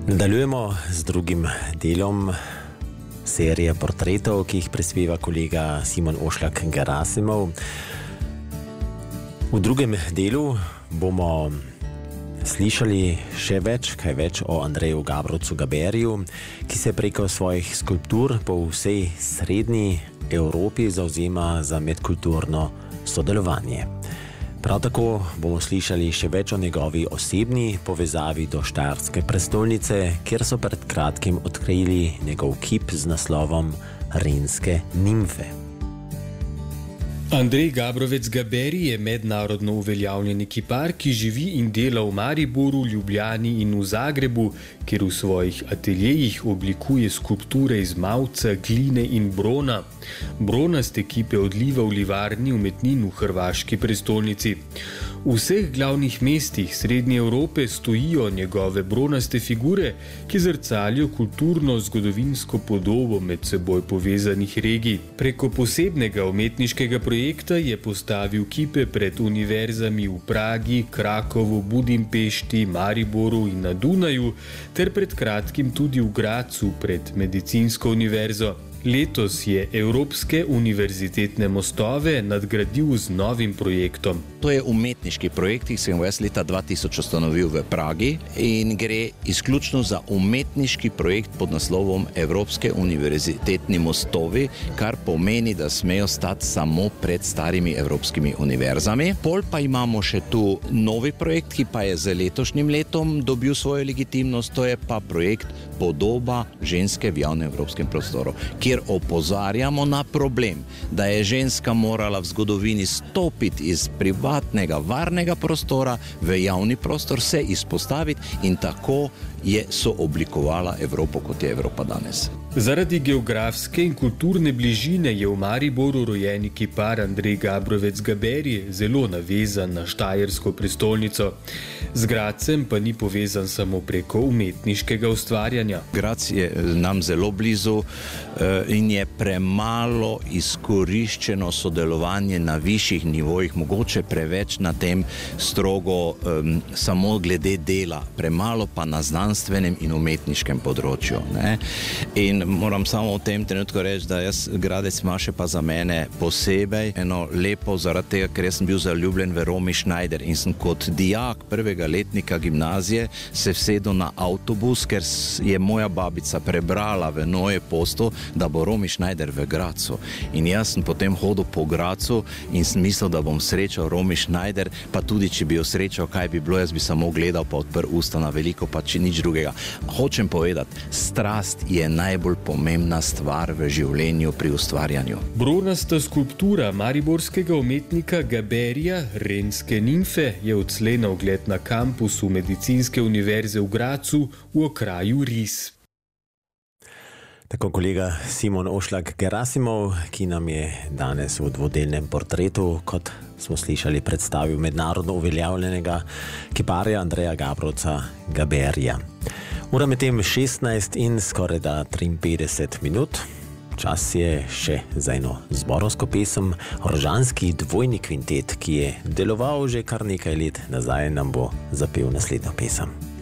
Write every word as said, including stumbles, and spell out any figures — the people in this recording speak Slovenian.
Nadaljujemo z drugim delom serije portretov, ki jih prispeva kolega Simon Ošlak Gerasimov. V drugem delu bomo slišali še več, kaj več o Andreju Gabrovcu Gaberiju, ki se preko svojih skulptur po vsej srednji Evropi zavzema za medkulturno sodelovanje. Prav tako bomo slišali še več o njegovi osebni povezavi do štajerske prestolnice, kjer so pred kratkim odkrili njegov kip z naslovom Renske nimfe. Andrej Gabrovec Gaberi je mednarodno uveljavljeni kipar, ki živi in dela v Mariboru, Ljubljani in v Zagrebu, kjer v svojih ateljejih oblikuje skulpture iz mavca, gline in brona. Bronaste kipe odliva v livarni umetnin v hrvaški prestolnici. V vseh glavnih mestih Srednje Evrope stojijo njegove bronaste figure, ki zrcalijo kulturno-zgodovinsko podobo med seboj povezanih regij. Preko posebnega umetniškega projekta je postavil kipe pred univerzami v Pragi, Krakovu, Budimpešti, Mariboru in na Dunaju, ter pred kratkim tudi v Grazu pred medicinsko univerzo. Letos je Evropske univerzitetne mostove nadgradil z novim projektom. To je umetniški projekt, ki sem ga jaz leta dva tisoč ustanovil v Pragi in gre izključno za umetniški projekt pod naslovom Evropske univerzitetni mostovi, kar pomeni, da smejo stati samo pred starimi evropskimi univerzami. Pol pa imamo še tu novi projekt, ki pa je z letošnjim letom dobil svojo legitimnost, to je pa projekt Podoba ženske v javnem evropskem prostoru, kjer opozarjamo na problem, da je ženska morala v zgodovini stopiti iz privatnega, varnega prostora v javni prostor, se izpostaviti in tako je sooblikovala Evropo, kot je Evropa danes. Zaradi geografske in kulturne bližine je v Mariboru rojeni kipar Andrej Gabrovec Gaberi zelo navezan na štajersko prestolnico. Z Grazem pa ni povezan samo preko umetniškega ustvarjanja. Graz je nam zelo blizu in je premalo izkoriščeno sodelovanje na višjih nivojih, mogoče preveč na tem strogo um, samo glede dela, premalo pa na znanstvenem in umetniškem področju. Ne? In moram samo v tem trenutku reči, da jaz Gradec ima še pa za mene posebej eno lepo, zaradi tega, ker jaz sem bil zaljubljen v Romy Schneider in sem kot dijak prvega letnika gimnazije se vsedel na avtobus, ker je moja babica prebrala v Neue Postu, da bo Romy Schneider v Grazu. In jaz sem potem hodil po Grazu in sem mislil, da bom srečal Romy Schneider, pa tudi, če bi jo srečal, kaj bi bilo, jaz bi samo gledal pa odprl usta na veliko, pa če nič drugega. Hočem povedati, strast je najbolj pomembna stvar v življenju pri ustvarjanju. Bronasta skulptura mariborskega umetnika Gaberija, Renske nimfe, je odslej na ogled na kampusu Medicinske univerze v Grazu v okraju Ris. Tako kolega Simon Ošlak Gerasimov, ki nam je danes v dvodelnem portretu, kot smo slišali, predstavil mednarodno uveljavljenega kiparja Andreja Gabrovca Gaberija. Ura med tem šestnajst in skoraj da triinpetdeset minut. Čas je še za eno zborovsko pesem. Rožanski dvojni kvintet, ki je deloval že kar nekaj let nazaj, nam bo zapel naslednjo pesem.